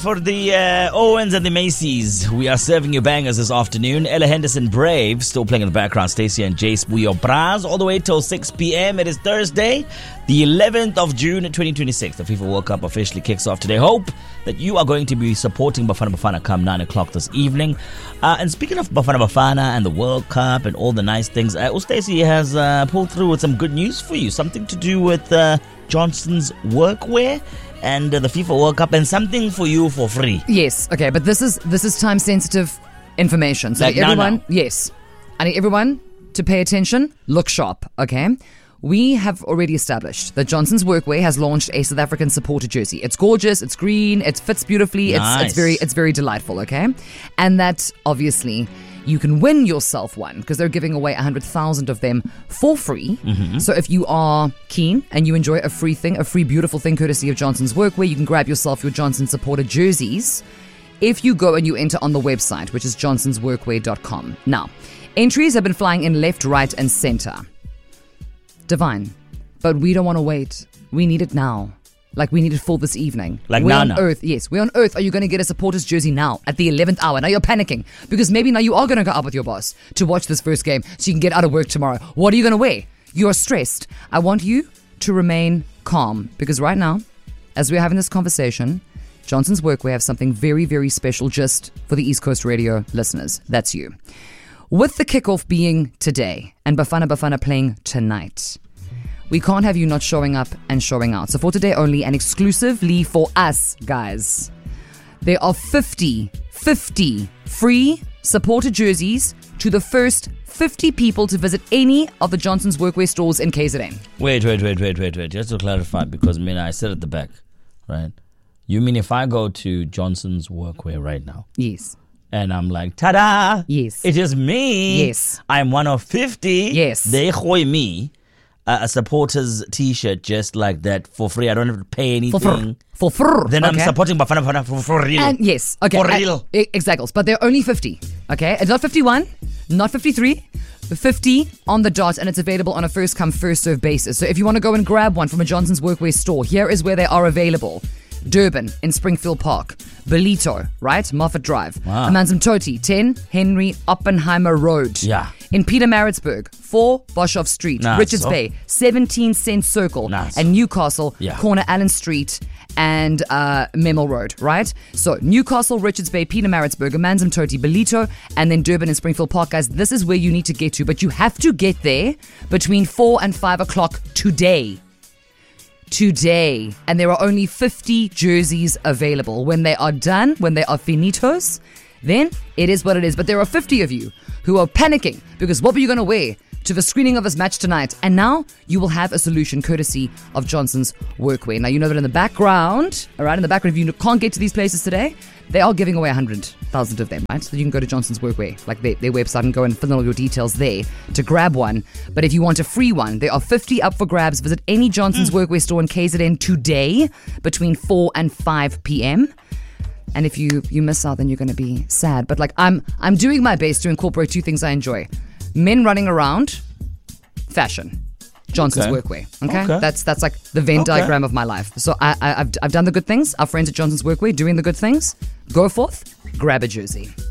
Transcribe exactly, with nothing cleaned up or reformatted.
For the uh, Owens and the Macy's, we are serving you bangers this afternoon. Ella Henderson Brave, still playing in the background. Stacey and Jace Buyo Braz, all the way till six p.m. It is Thursday, the eleventh of June, twenty twenty-six. The FIFA World Cup officially kicks off today. Hope that you are going to be supporting Bafana Bafana come nine o'clock this evening. Uh, and speaking of Bafana Bafana and the World Cup and all the nice things, uh, Stacey has uh, pulled through with some good news for you. Something to do with uh, Johnson's workwear and uh, the FIFA World Cup, and something for you for free. Yes, okay, but this is this is time sensitive information. So Like everyone, now, now. yes, I need everyone to pay attention. Look sharp, okay? We have already established that Johnson's Workwear has launched a South African supporter jersey. It's gorgeous, it's green, it fits beautifully, Nice. it's it's very it's very delightful, okay? And that obviously you can win yourself one because they're giving away one hundred thousand of them for free. Mm-hmm. So if you are keen and you enjoy a free thing, a free beautiful thing courtesy of Johnson's Workwear, you can grab yourself your Johnson supporter jerseys if you go and you enter on the website, which is johnsons workwear dot com. Now, entries have been flying in left, right and center. Divine. But we don't want to wait. We need it now. Like we need it for this evening. Like where now, on now. earth, yes, where on earth are you going to get a supporter's jersey now at the eleventh hour? Now you're panicking because maybe now you are going to go out with your boss to watch this first game so you can get out of work tomorrow. What are you going to wear? You're stressed. I want you to remain calm because right now, as we're having this conversation, Johnson's Workwear have something very, very special just for the East Coast Radio listeners. That's you. With the kickoff being today and Bafana Bafana playing tonight, we can't have you not showing up and showing out. So for today only and exclusively for us, guys, there are fifty, fifty free supporter jerseys to the first fifty people to visit any of the Johnson's Workwear stores in K Z N. Wait, wait, wait, wait, wait, wait. Just to clarify, because I mean, I said at the back, right? You mean if I go to Johnson's Workwear right now Yes. and I'm like, ta-da! Yes. It is me. Yes. I'm one of fifty. Yes. They hoy me uh, a supporter's t-shirt just like that for free. I don't have to pay anything. For frr. For frr. Then I'm okay? supporting Bafana Bafana for, for real. And yes, okay. For and- real. e- exactly. But they're only fifty, okay? It's not fifty-one, not fifty-three, fifty on the dot, and it's available on a first come, first serve basis. So if you want to go and grab one from a Johnson's Workwear store, here is where they are available. Durban in Springfield Park, Belito, right? Moffat Drive. Wow. Amanzimtoti, ten Henry Oppenheimer Road. Yeah. In Pietermaritzburg, four Boshoff Street, Nice. Richards Oh. Bay, seventeen Cent Circle, Nice. and Newcastle, Yeah. corner Allen Street and uh, Memel Road, right? So Newcastle, Richards Bay, Pietermaritzburg, Amanzimtoti, Belito, and then Durban and Springfield Park. Guys, this is where you need to get to, but you have to get there between four and five o'clock today. Today. And there are only fifty jerseys available. When they are done, when they are finitos, then it is what it is. But there are fifty of you who are panicking because what were you going to wear to the screening of this match tonight? And now you will have a solution courtesy of Johnson's Workwear. Now, you know that in the background, all right, in the background, if you can't get to these places today, they are giving away one hundred thousand of them, right? So you can go to Johnson's Workwear, like their, their website, and go and fill in all your details there to grab one. But if you want a free one, there are fifty up for grabs. Visit any Johnson's Workwear store in K Z N today between four and five p.m. And if you, you miss out, then you're going to be sad. But like I'm I'm doing my best to incorporate two things I enjoy. Men running around, fashion. Johnson's Okay. Workwear. Okay? Okay. That's that's like the Venn Okay. diagram of my life. So I, I, I've, I've done the good things. Our friends at Johnson's Workwear doing the good things. Go forth, grab a jersey.